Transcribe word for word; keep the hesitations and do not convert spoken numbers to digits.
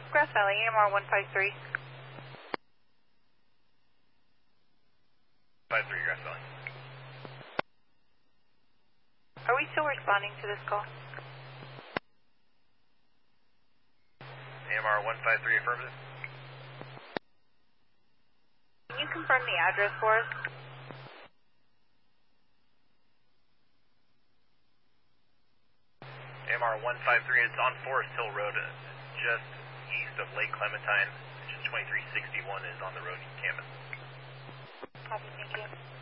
Grass Valley, A M R one five three. five three, Grass Valley. Are we still responding to this call? A M R one five three, affirmative. Can you confirm the address for us? A M R one five three, it's on Forest Hill Road, uh, just east of Lake Clementine. Engine twenty-three sixty-one is on the road in Camden. Copy, thank you.